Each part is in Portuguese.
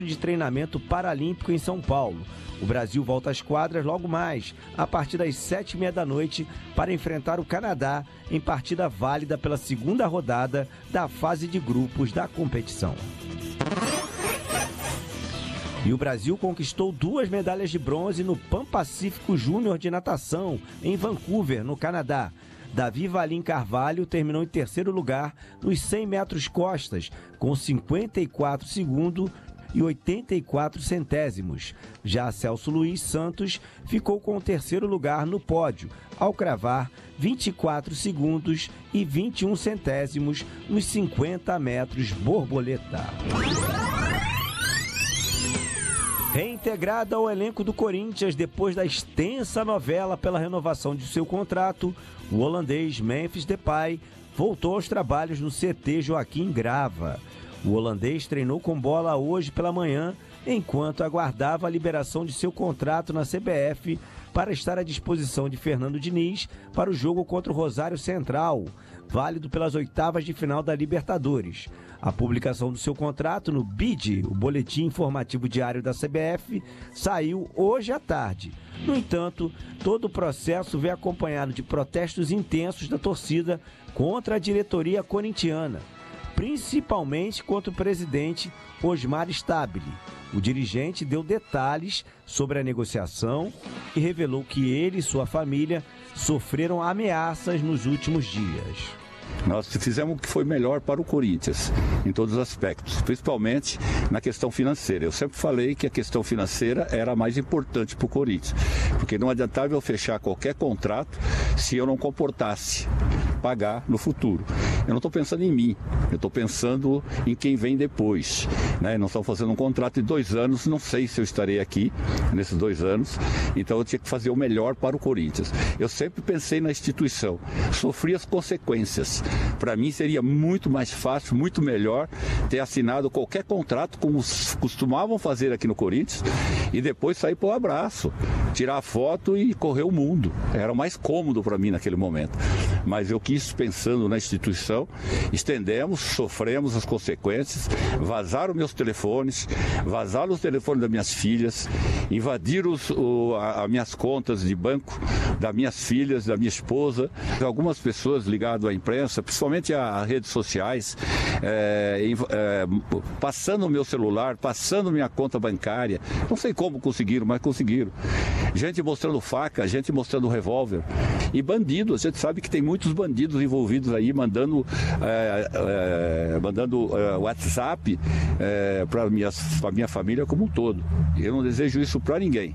de treinamento paralímpico em São Paulo. O Brasil volta às quadras logo mais, a partir das 7h30 da noite, para enfrentar o Canadá em partida válida pela segunda rodada da fase de grupos da competição. E o Brasil conquistou 2 medalhas de bronze no Pan Pacífico Júnior de natação, em Vancouver, no Canadá. Davi Valim Carvalho terminou em terceiro lugar nos 100 metros costas, com 54 segundos e 84 centésimos. Já Celso Luiz Santos ficou com o terceiro lugar no pódio, ao cravar 24 segundos e 21 centésimos nos 50 metros borboleta. Reintegrada ao elenco do Corinthians depois da extensa novela pela renovação de seu contrato, o holandês Memphis Depay voltou aos trabalhos no CT Joaquim Grava. O holandês treinou com bola hoje pela manhã, enquanto aguardava a liberação de seu contrato na CBF para estar à disposição de Fernando Diniz para o jogo contra o Rosário Central, válido pelas oitavas de final da Libertadores. A publicação do seu contrato no BID, o Boletim Informativo Diário da CBF, saiu hoje à tarde. No entanto, todo o processo vem acompanhado de protestos intensos da torcida contra a diretoria corintiana, principalmente contra o presidente Osmar Stabile. O dirigente deu detalhes sobre a negociação e revelou que ele e sua família sofreram ameaças nos últimos dias. Nós fizemos o que foi melhor para o Corinthians, em todos os aspectos, principalmente na questão financeira. Eu sempre falei que a questão financeira era a mais importante para o Corinthians, porque não adiantava eu fechar qualquer contrato se eu não comportasse pagar no futuro. Eu não estou pensando em mim, eu estou pensando em quem vem depois, né? Nós estamos fazendo um contrato de 2 anos, não sei se eu estarei aqui nesses 2 anos, então eu tinha que fazer o melhor para o Corinthians. Eu sempre pensei na instituição, sofri as consequências. Para mim seria muito mais fácil, muito melhor ter assinado qualquer contrato como costumavam fazer aqui no Corinthians e depois sair para o abraço, tirar a foto e correr o mundo. Era mais cômodo para mim naquele momento. Mas eu quis, pensando na instituição, estendemos, sofremos as consequências, vazaram meus telefones, vazaram os telefones das minhas filhas, invadiram as minhas contas de banco, das minhas filhas, da minha esposa. Algumas pessoas ligadas à imprensa, principalmente às redes sociais, passando o meu celular, passando minha conta bancária. Não sei como conseguiram, mas conseguiram. Gente mostrando faca, gente mostrando revólver. E bandidos, a gente sabe que tem muitos bandidos envolvidos aí, mandando WhatsApp para a minha família como um todo. Eu não desejo isso para ninguém.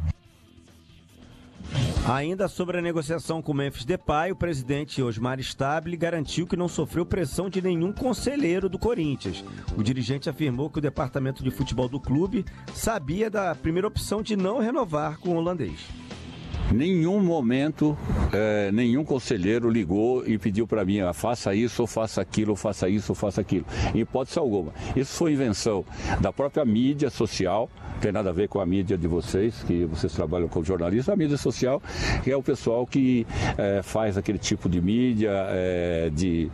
Ainda sobre a negociação com Memphis Depay, o presidente Osmar Stabile garantiu que não sofreu pressão de nenhum conselheiro do Corinthians. O dirigente afirmou que o departamento de futebol do clube sabia da primeira opção de não renovar com o holandês. Nenhum momento, nenhum conselheiro ligou e pediu para mim, faça isso, ou faça aquilo, ou faça isso, ou faça aquilo. Em hipótese alguma. Isso foi invenção da própria mídia social, não tem nada a ver com a mídia de vocês, que vocês trabalham como jornalistas. A mídia social, que é o pessoal que faz aquele tipo de mídia, de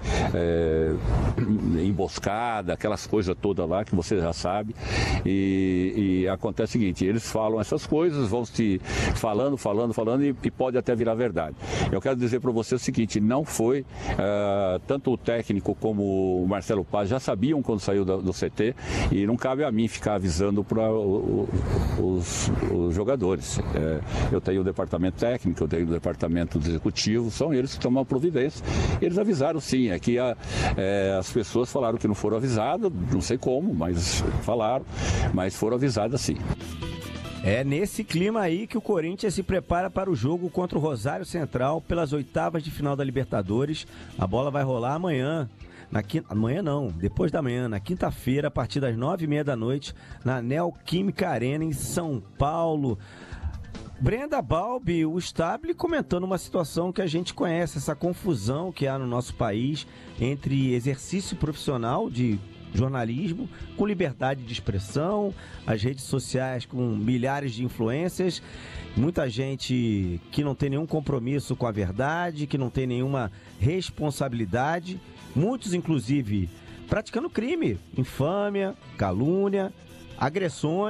emboscada, aquelas coisas todas lá que você já sabe. E acontece o seguinte, eles falam essas coisas, vão se falando e pode até virar verdade. Eu quero dizer para você o seguinte, não foi, tanto o técnico como o Marcelo Paz já sabiam quando saiu do CT e não cabe a mim ficar avisando para os jogadores. Eu tenho o departamento técnico, eu tenho o departamento executivo, são eles que tomam a providência. Eles avisaram sim, que as pessoas falaram que não foram avisadas, não sei como, mas falaram, mas foram avisadas sim. É nesse clima aí que o Corinthians se prepara para o jogo contra o Rosário Central pelas oitavas de final da Libertadores. A bola vai rolar amanhã. Amanhã não, depois da manhã, na quinta-feira, a partir das 9h30 da noite, na Neoquímica Arena, em São Paulo. Brenda Balbi, o Stabile, comentando uma situação que a gente conhece, essa confusão que há no nosso país entre exercício profissional de jornalismo, com liberdade de expressão, as redes sociais com milhares de influências, muita gente que não tem nenhum compromisso com a verdade, que não tem nenhuma responsabilidade, muitos inclusive praticando crime, infâmia, calúnia, agressões.